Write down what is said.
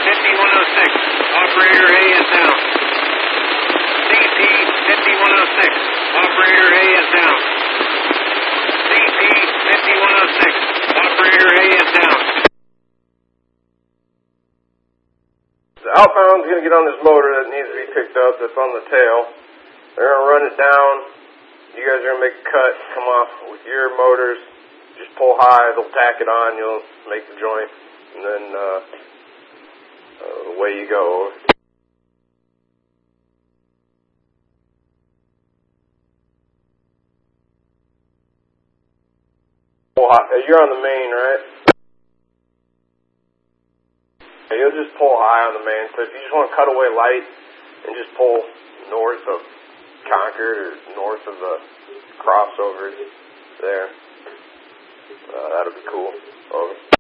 5106, operator A is down. CP 5106, operator A is down. CP 5106, operator A is down. The outbound's going to get on this motor that needs to be picked up that's on the tail. They're going to run it down. You guys are going to make a cut, come off with your motors. Just pull high, they'll tack it on, you'll make the joint, and then away you go. Pull high. You're on the main, right? You'll just pull high on the main. So if you just want to cut away light and just pull north of Concord or north of the crossovers there, that'll be cool. Over.